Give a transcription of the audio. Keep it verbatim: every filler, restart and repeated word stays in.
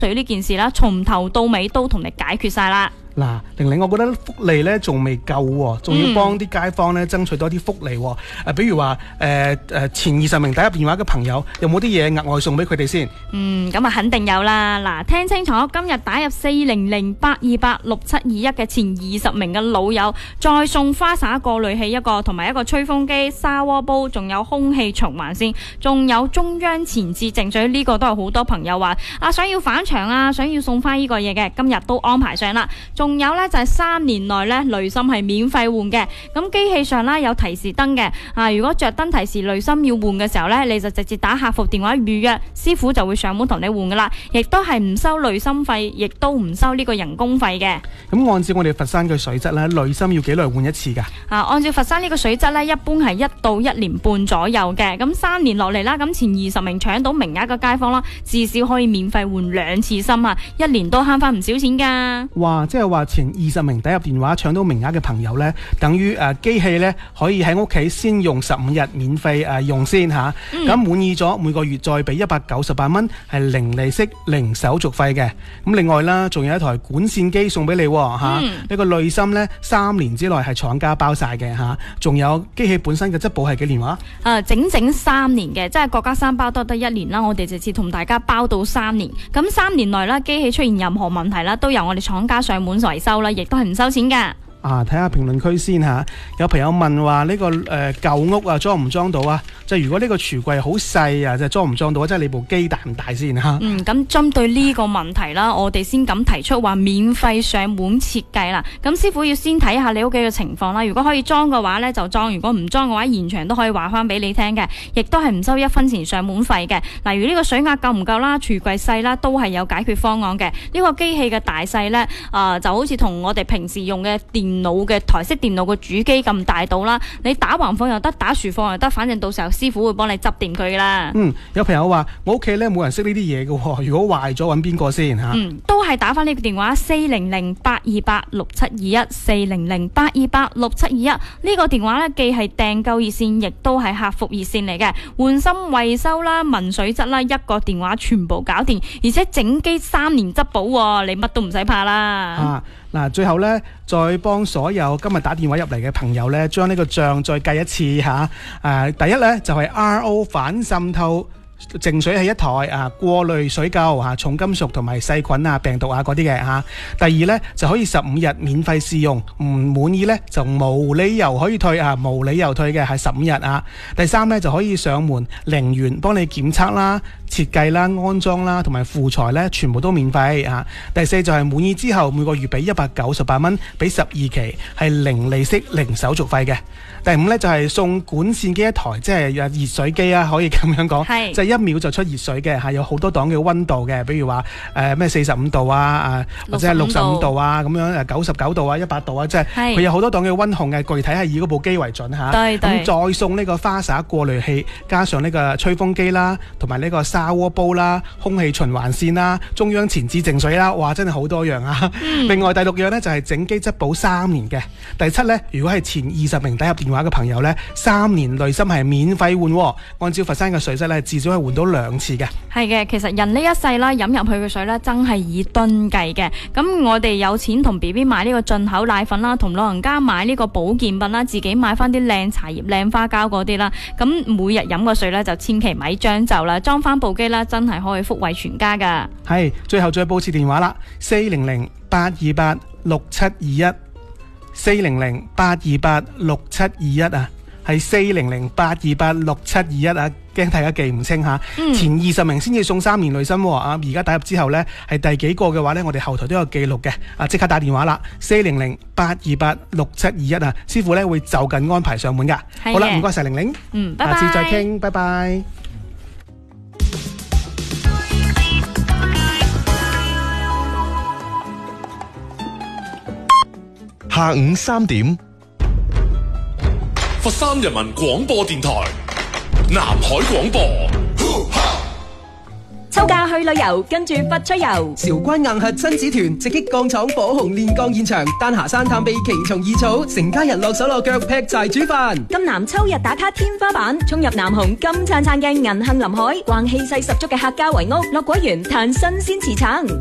水呢件事啦，從頭到尾都同你解決晒啦。 嗱，玲玲，我覺得福利咧仲未夠喎，仲要幫啲街坊咧爭取多啲福利喎。誒，比如話誒誒前二十名打入電話嘅朋友，有冇啲嘢額外送俾佢哋先？ 嗯，咁啊肯定有啦。嗱，聽清楚，今日打入四零零八二八六七二一嘅前二十名嘅老友，再送花灑過濾器一個，同埋一個吹風機、砂鍋煲，仲有空氣循環扇，仲有中央前置淨水。呢個都係好多朋友話啊，想要返場啊，想要送翻呢個嘢嘅，今日都安排上啦。仲有呢，就係三年內呢，濾芯係免費換嘅。咁機器上啦有提示燈嘅啊，如果着燈提示濾芯要換嘅時候呢，你就直接打客服電話預約，師傅就會上門同你換噶啦，亦都係唔收濾芯費，亦都唔收呢個人工費嘅。 咁按照我哋佛山嘅水質呢，濾芯要幾耐換一次㗎？ 啊，按照佛山呢個水質呢，一般係一到一年半左右嘅。咁三年落嚟啦，咁前二十名搶到名額嘅街坊啦，至少可以免費換兩次芯啊，一年都慳翻唔少錢㗎。 哇！即係話前二十名打入電話搶到名額嘅朋友呢，等於誒機器呢可以喺屋企先用十五日免費誒、呃、用先嚇，咁滿意咗每個月再俾一百九十八蚊係零利息零手續費嘅。咁另外啦，仲有一台管線機送俾你喎嚇，呢、嗯、個濾芯呢，三年之內係廠家包晒嘅嚇，仲有機器本身嘅質保係幾年話？ 誒、啊、整整三年嘅，即係國家三包都得一年啦，我哋直接同大家包到三年。咁三年內啦，機器出現任何問題啦，都由我哋廠家上門維修啦，亦都係唔收錢㗎。 啊，睇下評論區先嚇，有朋友問話呢、這個誒、呃、舊屋啊裝唔裝到啊？即係如果呢個櫥櫃好細啊，即係裝唔裝到啊？即係你部機大唔大先嚇？ 嗯，咁針對呢個問題啦，我哋先咁提出話免費上門設計啦。咁師傅要先睇下你屋企嘅情況啦。如果可以裝嘅話呢，就裝；如果唔裝嘅話，現場都可以話翻俾你聽嘅，亦都係唔收一分錢上門費嘅。例如呢個水壓夠唔夠啦，櫥櫃細啦，都係有解決方案嘅。呢、這個機器嘅大細呢，啊、呃、就好似同我哋平時用嘅電電腦嘅台式電腦嘅主機咁大到啦，你打橫放又得，打豎放又得，反正到時候師傅會幫你執掂佢啦。 嗯，有朋友話我屋企咧冇人識呢啲嘢嘅，如果壞咗揾邊個先吓？ 嗯，都係打翻呢個電話四零零八二八六七二一四零零八二八六七二一呢個電話咧，既係訂購熱線，亦都係客服熱線嚟嘅。換芯維修啦、聞水質啦，一個電話全部搞掂，而且整機三年質保，你乜都唔使怕啦。 啊嗱，最後咧，再幫所有今日打電話入嚟嘅朋友咧，將呢個帳再計一次嚇。誒、啊，第一咧就係、是、R O 反滲透淨水器一台啊，過濾水垢嚇，重金屬同埋細菌啊、病毒啊嗰啲嘅嚇。第二咧就可以十五日免費試用，唔滿意咧就無理由可以退啊，無理由退嘅係十五日啊。第三咧就可以上門零元幫你檢測啦、設計啦、安裝啦同埋附材咧，全部都免費啊。第四就係滿意之後每個月俾一百九十八蚊，俾十二期係零利息零手續費嘅。第五咧就係送管線機一台，即係熱水機啊，可以咁樣講，就係一秒就出熱水嘅，係有好多檔嘅溫度嘅，比如話誒咩四十五度啊，啊或者係六十五度啊咁樣，誒九十九度啊、一百度啊，即係佢有好多檔嘅溫控嘅，具體係以嗰部機為準嚇。咁再送呢個花灑過濾器，加上呢個吹風機啦，同埋呢個砂鍋煲啦、空氣循環扇啦、中央前置淨水啦，哇！真係好多樣啊。嗯、另外第六樣呢，就係整機質保三年嘅。第七呢，如果係前二十名打入電話嘅朋友呢，三年濾芯係免費換。按照佛山嘅水質呢，至少係換到兩次嘅。係嘅，其實人呢一世啦，飲入去嘅水呢，真係以噸計嘅。咁我哋有錢同 B B 買呢個進口奶粉啦，同老人家買呢個保健品啦，自己買翻啲靚茶葉、靚花膠嗰啲啦。咁每日飲個水呢，就千祈咪將就啦，裝翻部機啦，真係可以福惠全家噶。 係，最後再報次電話啦，四零零八二八六七二一，四零零八二八六七二一啊，係四零零八二八六七二一啊，驚大家記唔清吓。嗯、前二十名先至送三年濾芯喎啊！而家打入之後呢，係第幾個嘅話呢？我哋後台都有記錄嘅啊！即刻打電話啦，四零零八二八六七二一啊，師傅呢會就近安排上門噶。好啦，唔該晒玲玲， 嗯，拜拜， 下次再傾，拜拜。 下午三點， 佛山人民廣播電台南海廣播。 秋假去旅遊，跟住佛出遊。 韶關硬核親子團直擊鋼廠火紅煉鋼現場，丹霞山探秘奇蟲異草，成家人落手落腳劈柴煮飯。 金南秋日打卡天花板，衝入南紅金燦燦嘅銀杏林海，逛氣勢十足嘅客家圍屋，落果園嘆新鮮馳橙。